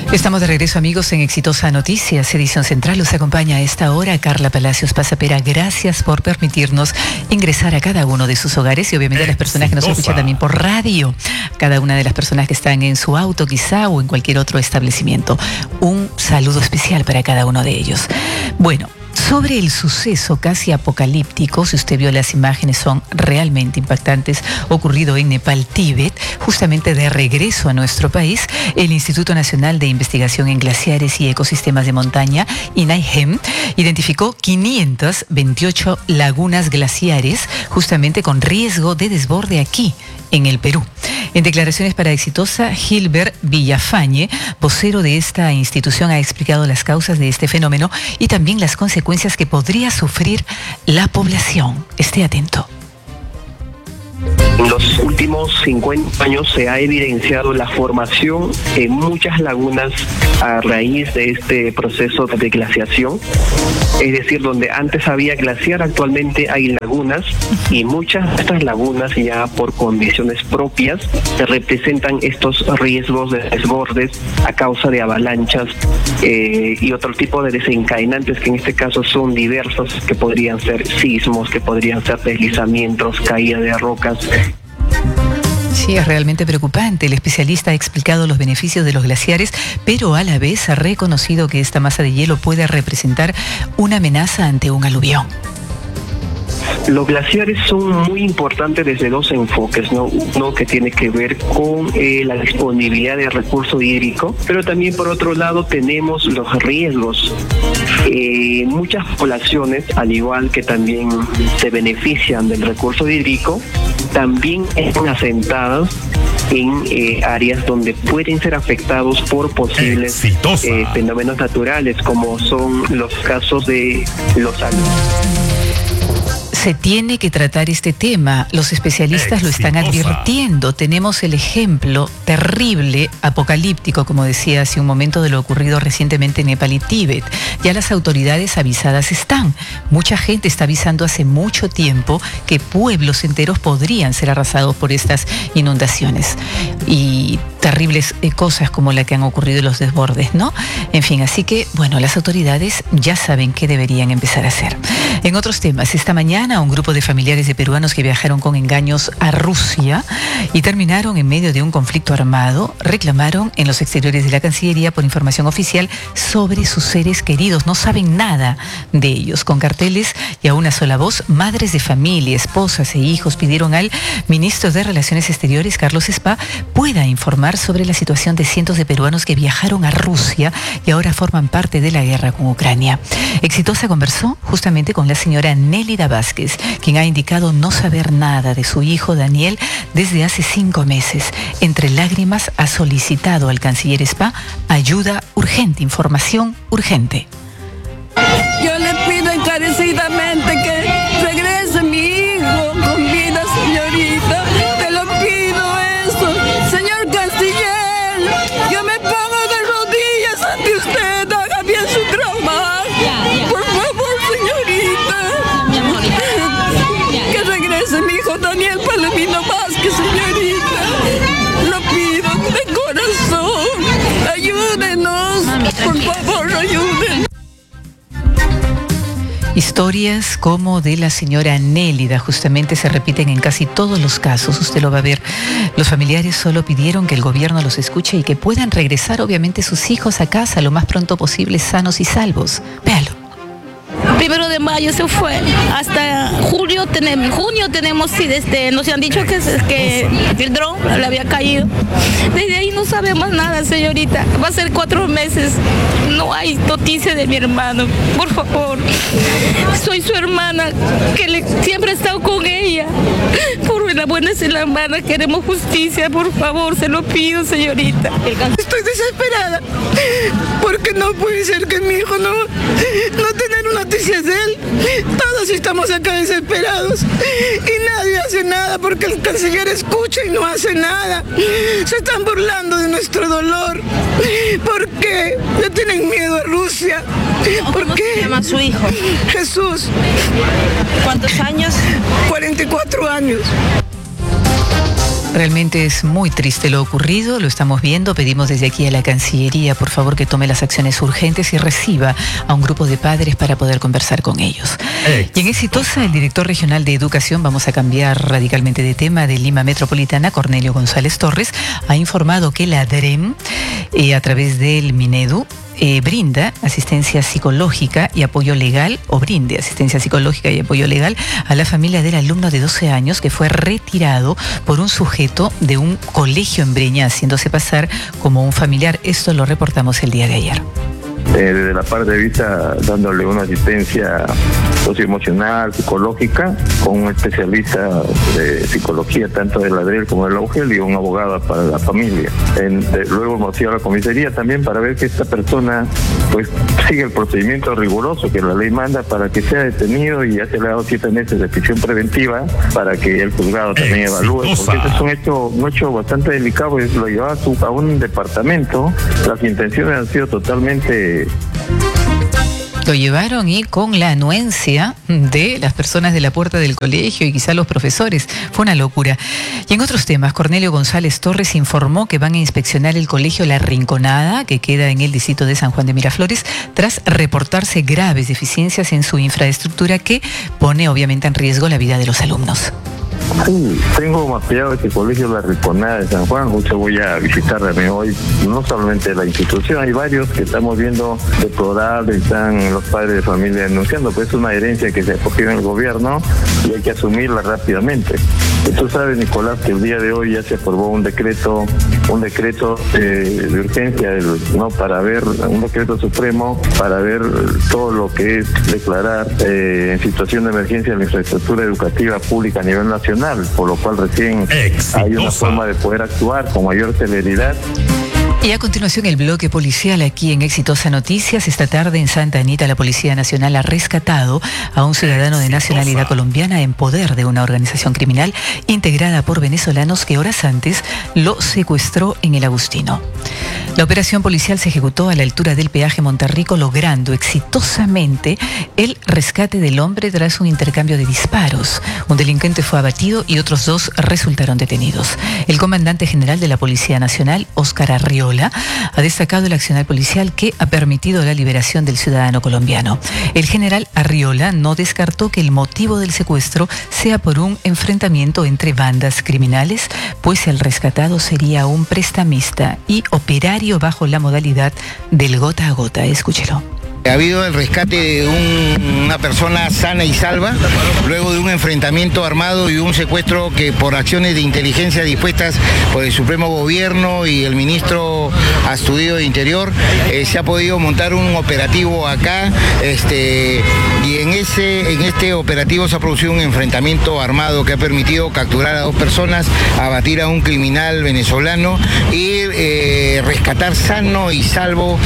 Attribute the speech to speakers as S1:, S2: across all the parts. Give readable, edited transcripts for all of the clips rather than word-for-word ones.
S1: Estamos de regreso, amigos, en Exitosa Noticias, edición central. Los acompaña a esta hora Carla Palacios Pasapera. Gracias por permitirnos ingresar a cada uno de sus hogares y obviamente a las personas que nos escuchan también por radio. Cada una de las personas que están en su auto quizá o en cualquier otro establecimiento. Un saludo especial para cada uno de ellos. Bueno, sobre el suceso casi apocalíptico, si usted vio las imágenes, son realmente impactantes, ocurrido en Nepal, Tíbet, justamente de regreso a nuestro país, el Instituto Nacional de Investigación en Glaciares y Ecosistemas de Montaña, INAIGEM, identificó 528 lagunas glaciares, justamente con riesgo de desborde aquí, en el Perú. En declaraciones para Exitosa, Gilbert Villafañe, vocero de esta institución, ha explicado las causas de este fenómeno y también las consecuencias que podría sufrir la población. Esté atento.
S2: En los últimos 50 años se ha evidenciado la formación en muchas lagunas a raíz de este proceso de glaciación. Es decir, donde antes había glaciar, actualmente hay lagunas, y muchas de estas lagunas ya por condiciones propias representan estos riesgos de desbordes a causa de avalanchas y otro tipo de desencadenantes que en este caso son diversos, que podrían ser sismos, que podrían ser deslizamientos, caída de rocas.
S1: Sí, es realmente preocupante. El especialista ha explicado los beneficios de los glaciares, pero a la vez ha reconocido que esta masa de hielo puede representar una amenaza ante un aluvión.
S2: Los glaciares son muy importantes desde dos enfoques, ¿no? Uno que tiene que ver con la disponibilidad de recurso hídrico, pero también por otro lado tenemos los riesgos. Muchas poblaciones, al igual que también se benefician del recurso hídrico, también están asentadas en áreas donde pueden ser afectados por posibles fenómenos naturales, como son los casos de los algas.
S1: Se tiene que tratar este tema. Los especialistas lo están advirtiendo. Tenemos el ejemplo terrible, apocalíptico, como decía hace un momento, de lo ocurrido recientemente en Nepal y Tíbet. Ya las autoridades avisadas están. Mucha gente está avisando hace mucho tiempo que pueblos enteros podrían ser arrasados por estas inundaciones. Y terribles cosas como la que han ocurrido en los desbordes, ¿no? En fin, así que, bueno, las autoridades ya saben qué deberían empezar a hacer. En otros temas, esta mañana un grupo de familiares de peruanos que viajaron con engaños a Rusia y terminaron en medio de un conflicto armado, reclamaron en los exteriores de la Cancillería por información oficial sobre sus seres queridos. No saben nada de ellos. Con carteles y a una sola voz, madres de familia, esposas e hijos pidieron al ministro de Relaciones Exteriores, Carlos Spa, pueda informar sobre la situación de cientos de peruanos que viajaron a Rusia y ahora forman parte de la guerra con Ucrania. Exitosa conversó justamente con la señora Nélida Vázquez, quien ha indicado no saber nada de su hijo Daniel desde hace 5 meses. Entre lágrimas ha solicitado al canciller Spa ayuda urgente, información urgente.
S3: Yo le pido encarecidamente que regrese mi hijo con vida, señorita. Te lo pido eso. Señor canciller, yo me pongo de rodillas ante usted. Haga bien su trabajo. Por favor, señorita. Que regrese mi hijo Daniel Palomino Vázquez, señorita. Lo pido de corazón. Ayúdenos. Por favor, ayúdenos.
S1: Historias como de la señora Nélida justamente se repiten en casi todos los casos. Usted lo va a ver. Los familiares solo pidieron que el gobierno los escuche y que puedan regresar obviamente sus hijos a casa lo más pronto posible, sanos y salvos. Véalo.
S4: 1 de mayo se fue, hasta junio tenemos, sí, nos han dicho que el dron le había caído. Desde ahí no sabemos nada, señorita. Va a ser 4 meses. No hay noticia de mi hermano. Por favor, soy su hermana, que siempre he estado con ella. Por la buena es la hermana, queremos justicia, por favor, se lo pido, señorita.
S3: Estoy desesperada, porque no puede ser que mi hijo no tener noticias de él. Todos estamos acá desesperados y nadie hace nada porque el canciller escucha y no hace nada. Se están burlando de nuestro dolor. ¿Por qué? Le tienen miedo a Rusia. ¿Por qué?
S4: ¿Cómo se llama su hijo?
S3: Jesús.
S4: ¿Cuántos años?
S3: 44 años.
S1: Realmente es muy triste lo ocurrido, lo estamos viendo. Pedimos desde aquí a la Cancillería, por favor, que tome las acciones urgentes y reciba a un grupo de padres para poder conversar con ellos. Y en Exitosa, el director regional de Educación, vamos a cambiar radicalmente de tema, de Lima Metropolitana, Cornelio González Torres, ha informado que la DREM, a través del Minedu, brinda asistencia psicológica y apoyo legal, o brinde asistencia psicológica y apoyo legal a la familia del alumno de 12 años que fue retirado por un sujeto de un colegio en Breña, haciéndose pasar como un familiar. Esto lo reportamos el día de ayer.
S5: Desde la parte de vista, dándole una asistencia socioemocional, psicológica, con un especialista de psicología, tanto de la DREL como de la UGEL, y un abogado para la familia. Luego hemos ido a la comisaría también para ver que esta persona pues sigue el procedimiento riguroso que la ley manda para que sea detenido, y ya se le ha dado 7 meses de prisión preventiva para que el juzgado también evalúe, porque este es un hecho bastante delicado, pues lo llevaba a un departamento, las intenciones han sido totalmente...
S1: Lo llevaron y con la anuencia de las personas de la puerta del colegio y quizá los profesores. Fue una locura. Y en otros temas, Cornelio González Torres informó que van a inspeccionar el colegio La Rinconada, que queda en el distrito de San Juan de Miraflores, tras reportarse graves deficiencias en su infraestructura que pone obviamente en riesgo la vida de los alumnos.
S5: Sí, tengo mapeado este colegio La Rinconada de San Juan. Justo voy a visitarme hoy, no solamente la institución, hay varios que estamos viendo deplorables, están los padres de familia denunciando, pues es una herencia que se acogió en el gobierno y hay que asumirla rápidamente. Y tú sabes, Nicolás, que el día de hoy ya se aprobó un decreto de urgencia, para ver, un decreto supremo para ver todo lo que es declarar en situación de emergencia la infraestructura educativa pública a nivel nacional, por lo cual recién hay una forma de poder actuar con mayor celeridad.
S1: Y a continuación el bloque policial aquí en Exitosa Noticias. Esta tarde en Santa Anita la Policía Nacional ha rescatado a un ciudadano de nacionalidad colombiana en poder de una organización criminal integrada por venezolanos que horas antes lo secuestró en el Agustino. La operación policial se ejecutó a la altura del peaje Monterrico, logrando exitosamente el rescate del hombre tras un intercambio de disparos. Un delincuente fue abatido y otros 2 resultaron detenidos. El comandante general de la Policía Nacional, Óscar Arriola, ha destacado el accionar policial que ha permitido la liberación del ciudadano colombiano. El general Arriola no descartó que el motivo del secuestro sea por un enfrentamiento entre bandas criminales, pues el rescatado sería un prestamista y operario bajo la modalidad del gota a gota. Escúchelo.
S6: Ha habido el rescate de una persona sana y salva, luego de un enfrentamiento armado y un secuestro que por acciones de inteligencia dispuestas por el Supremo Gobierno y el ministro Astudillo de Interior, se ha podido montar un operativo acá, y en este operativo se ha producido un enfrentamiento armado que ha permitido capturar a 2 personas, abatir a un criminal venezolano y rescatar sano y salvo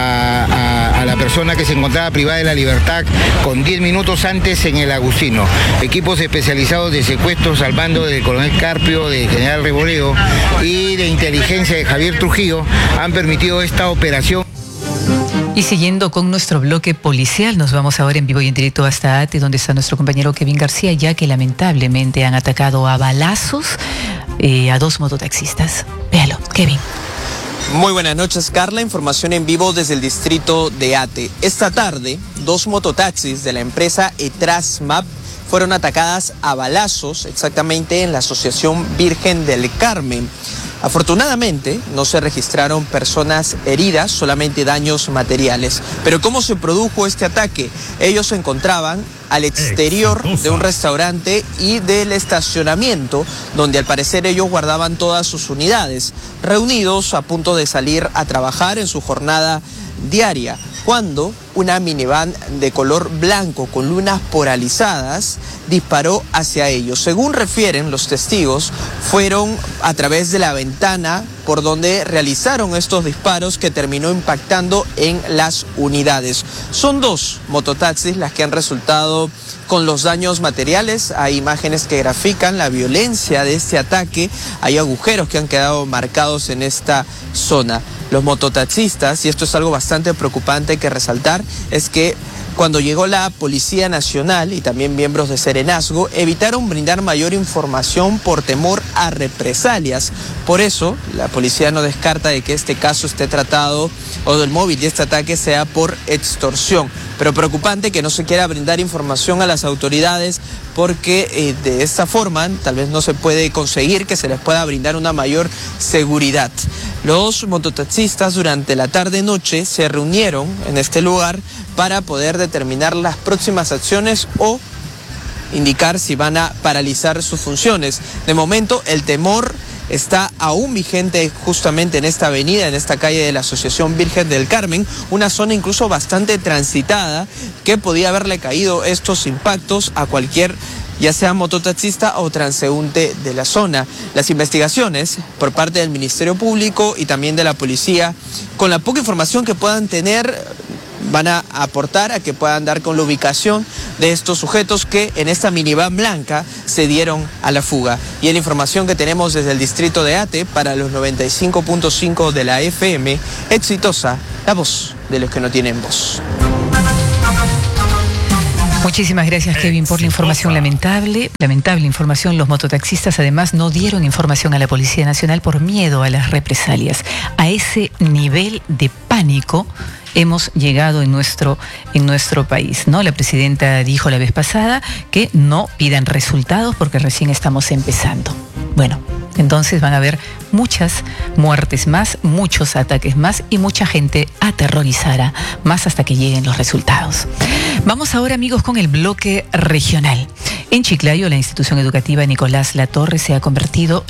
S6: a la persona que se encontraba privada de la libertad con 10 minutos antes en el Agustino. Equipos especializados de secuestros al mando del coronel Carpio, de general Reboleo y de inteligencia de Javier Trujillo han permitido esta operación.
S1: Y siguiendo con nuestro bloque policial, nos vamos ahora en vivo y en directo hasta Ate, donde está nuestro compañero Kevin García, ya que lamentablemente han atacado a balazos a 2 mototaxistas. Véalo, Kevin.
S7: Muy buenas noches, Carla. Información en vivo desde el distrito de Ate. Esta tarde, 2 mototaxis de la empresa Etrasmap fueron atacadas a balazos exactamente en la Asociación Virgen del Carmen. Afortunadamente, no se registraron personas heridas, solamente daños materiales. Pero ¿cómo se produjo este ataque? Ellos se encontraban al exterior de un restaurante y del estacionamiento, donde al parecer ellos guardaban todas sus unidades, reunidos a punto de salir a trabajar en su jornada diaria, cuando una minivan de color blanco con lunas polarizadas disparó hacia ellos. Según refieren los testigos, fueron a través de la ventana por donde realizaron estos disparos que terminó impactando en las unidades. Son 2 mototaxis las que han resultado con los daños materiales. Hay imágenes que grafican la violencia de este ataque. Hay agujeros que han quedado marcados en esta zona. Los mototaxistas, y esto es algo bastante preocupante que resaltar, es que Cuando llegó la Policía Nacional y también miembros de Serenazgo, evitaron brindar mayor información por temor a represalias. Por eso, la policía no descarta de que este caso esté tratado, o del móvil de este ataque sea por extorsión. Pero preocupante que no se quiera brindar información a las autoridades, porque de esta forma tal vez no se puede conseguir que se les pueda brindar una mayor seguridad. Los mototaxistas durante la tarde-noche se reunieron en este lugar para poder determinar las próximas acciones o indicar si van a paralizar sus funciones. De momento, el temor está aún vigente justamente en esta avenida, en esta calle de la Asociación Virgen del Carmen, una zona incluso bastante transitada que podía haberle caído estos impactos a cualquier, ya sea mototaxista o transeúnte de la zona. Las investigaciones por parte del Ministerio Público y también de la policía, con la poca información que puedan tener, van a aportar a que puedan dar con la ubicación de estos sujetos que en esta minivan blanca se dieron a la fuga. Y en la información que tenemos desde el distrito de Ate para los 95.5 de la FM, Exitosa, la voz de los que no tienen voz.
S1: Muchísimas gracias, Kevin, por la información lamentable. Lamentable información. Los mototaxistas además no dieron información a la Policía Nacional por miedo a las represalias. A ese nivel de pánico hemos llegado en nuestro país, ¿no? La presidenta dijo la vez pasada que no pidan resultados porque recién estamos empezando. Bueno, entonces van a haber muchas muertes más, muchos ataques más y mucha gente aterrorizará más hasta que lleguen los resultados. Vamos ahora, amigos, con el bloque regional. En Chiclayo, la institución educativa Nicolás Latorre se ha convertido